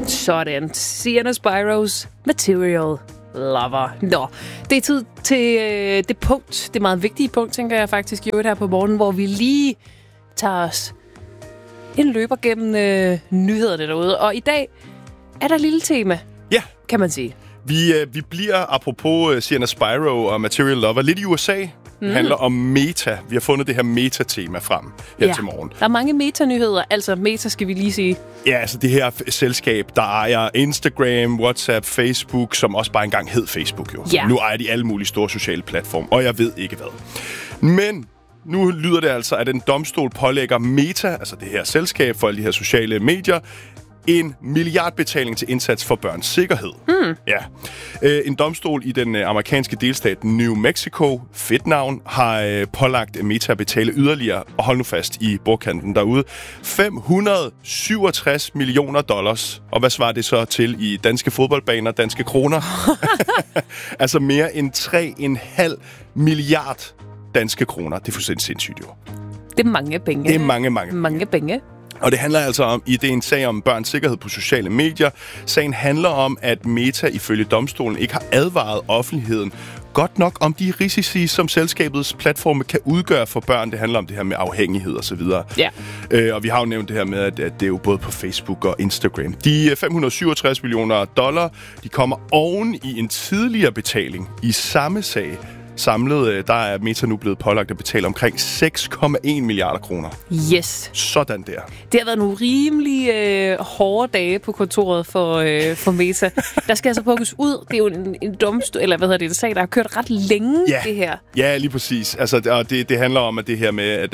Sådan. Sienna Spiros Material Lover. Nå, det er tid til det meget vigtige punkt, tænker jeg faktisk, i her på morgenen, hvor vi lige tager os en løber gennem nyhederne derude. Og i dag er der et lille tema, kan man sige. Vi bliver, apropos Sienna Spiro og Material Lover, lidt i USA. Det handler om meta. Vi har fundet det her meta-tema frem her til morgen. Der er mange meta-nyheder. Altså meta skal vi lige sige. Ja, altså det her selskab, der ejer Instagram, WhatsApp, Facebook, som også bare engang hed Facebook jo. Ja. Nu ejer de alle mulige store sociale platforme, og jeg ved ikke hvad. Men nu lyder det altså, at en domstol pålægger Meta, altså det her selskab for alle de her sociale medier, en milliardbetaling til indsats for børns sikkerhed. Ja. En domstol i den amerikanske delstat New Mexico, fedt navn, har pålagt Meta at betale yderligere, og hold nu fast i bordkanten derude, $567 millioner. Og hvad svarer det så til i danske fodboldbaner, danske kroner? Altså mere end 3,5 milliard danske kroner. Det er fuldstændig sindssygt jo. Det er mange penge. Det er mange penge. Og det handler altså om, det er en sag om børns sikkerhed på sociale medier. Sagen handler om, at Meta ifølge domstolen ikke har advaret offentligheden godt nok om de risici, som selskabets platforme kan udgøre for børn. Det handler om det her med afhængighed og så videre. Ja. Og vi har jo nævnt det her med, at det er jo både på Facebook og Instagram. De $567 millioner, de kommer oven i en tidligere betaling i samme sag. Samlet, der er Meta nu blevet pålagt at betale omkring 6,1 milliarder kroner. Yes. Sådan der. Det har været nogle rimelig hårde dage på kontoret for Meta. Der skal altså pukkes ud. Det er jo en domstol, eller hvad hedder det, en sag, der har kørt ret længe, det her. Ja, lige præcis. Altså, og det handler om, at det her med,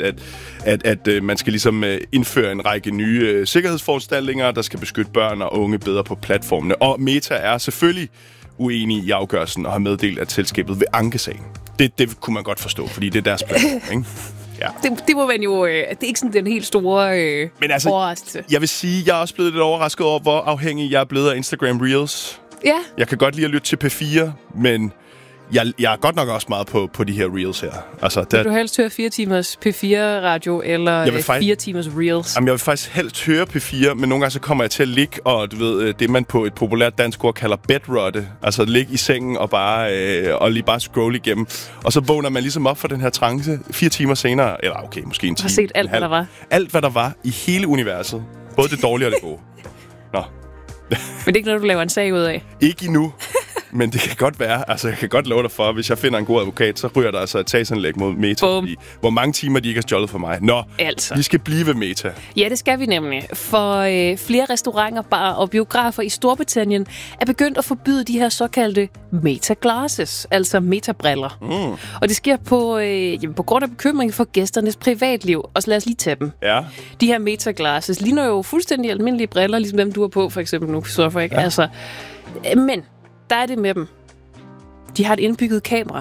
at man skal ligesom indføre en række nye sikkerhedsforanstaltninger, der skal beskytte børn og unge bedre på platformene. Og Meta er selvfølgelig uenige i afgørelsen og har meddelt, at selskabet vil anke sagen. Det kunne man godt forstå, fordi det er deres platform, ikke? Ja. Det må man jo... det er ikke sådan den helt store Men altså, overraskelse. Jeg vil sige, jeg er også blevet lidt overrasket over, hvor afhængig jeg er blevet af Instagram Reels. Ja. Jeg kan godt lide at lytte til P4, men jeg er godt nok også meget på de her Reels her. Altså, vil du helst høre 4 timers P4-radio eller 4 timers Reels? Jamen, jeg vil faktisk helst høre P4, men nogle gange så kommer jeg til at ligge, og du ved, det man på et populært dansk ord kalder bedrotte. Altså ligge i sengen og lige bare scrolle igennem. Og så vågner man ligesom op for den her trance 4 timer senere, eller okay, måske en time. Har set alt, hvad der var. Alt, hvad der var i hele universet. Både det dårlige og det gode. Nå. Men det er ikke noget, du laver en sag ud af? Ikke endnu. Men det kan godt være, altså jeg kan godt love dig for, hvis jeg finder en god advokat, så ryger der altså et sagsanlæg mod Meta. Hvor mange timer de ikke har stjålet for mig. Nå, vi skal blive ved Meta. Ja, det skal vi nemlig. For flere restauranter, barer og biografer i Storbritannien er begyndt at forbyde de her såkaldte meta-glasses, altså metabriller. Og det sker på grund af bekymring for gæsternes privatliv. Og så lad os lige tage dem. Ja. De her meta-glasses ligner jo fuldstændig almindelige briller, ligesom dem du har på, for eksempel nu, Christoffer, ikke? Ja. Altså, men der er det med dem. De har et indbygget kamera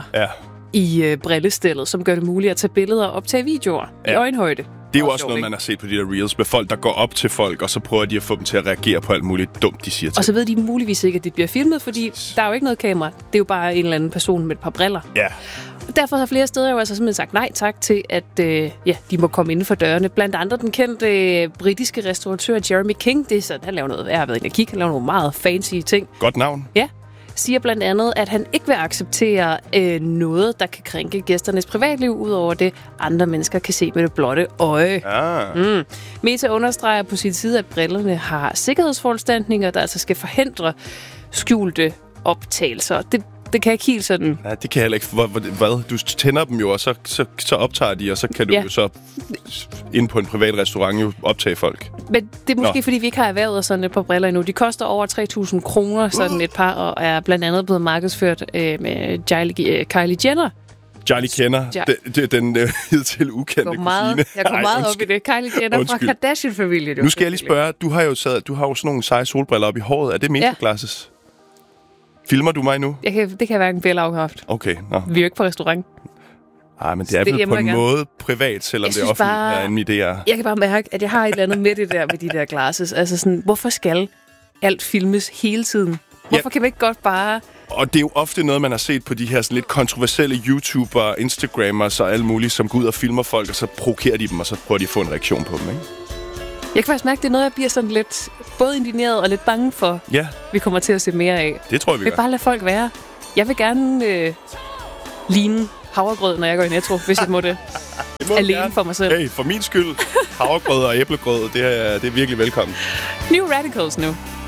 i brillestillet, som gør det muligt at tage billeder og optage videoer i øjenhøjde. Det er jo også noget, man har set på de der reels med folk, der går op til folk, og så prøver de at få dem til at reagere på alt muligt dumt, de siger til. Og så ved de muligvis ikke, at det bliver filmet, fordi der er jo ikke noget kamera. Det er jo bare en eller anden person med et par briller. Ja. Og derfor har flere steder jo altså simpelthen sagt nej tak til, at de må komme inden for dørene. Blandt andet den kendte britiske restauratør Jeremy King. Det er sådan, han laver noget, jeg har været inde og kigge, han laver nogle meget fancy ting. Godt navn. Ja. Siger blandt andet, at han ikke vil acceptere noget, der kan krænke gæsternes privatliv, udover det, andre mennesker kan se med det blotte øje. Meta understreger på sin side, at brillerne har sikkerhedsforanstaltninger, der altså skal forhindre skjulte optagelser. Det kan jeg ikke helt sådan... Nej, det kan jeg heller ikke. Hvad? Du tænder dem jo, og så optager de, og så kan du jo så inde på en privat restaurant jo optage folk. Men det er måske, fordi vi ikke har erhvervet sådan et par briller endnu. De koster over 3.000 kroner, sådan et par, og er blandt andet blevet markedsført med Kylie Jenner. Kylie Jenner, den hidtil ukendte kusine. Jeg går meget op i det. Kylie Jenner fra Kardashian-familien. Nu skal jeg lige spørge, du har jo sådan nogle seje solbriller op i håret. Er det meta-glasses? Filmer du mig nu? Det kan jeg hverken bede eller afhaft. Okay, nå. Vi er jo ikke på restaurant. Nej, men det er vel på en måde privat, selvom det er offentligt, hvad idéer. Jeg kan bare mærke, at jeg har et eller andet med det der med de der glasses. Altså sådan, hvorfor skal alt filmes hele tiden? Hvorfor kan vi ikke godt bare... Og det er jo ofte noget, man har set på de her sådan lidt kontroversielle YouTubere, Instagrammers og alle mulige, som går ud og filmer folk, og så provokerer de dem, og så prøver de at få en reaktion på dem, ikke? Jeg kan faktisk mærke, at det er noget, jeg bliver sådan lidt både indigneret og lidt bange for, vi kommer til at se mere af. Det tror jeg, vi gør. vil bare lade folk være. Jeg vil gerne ligne havregrød, når jeg går i Netto, hvis jeg må det. Alene for mig selv. Hey, for min skyld, havregrød og æblegrød, det er virkelig velkommen. New Radicals nu.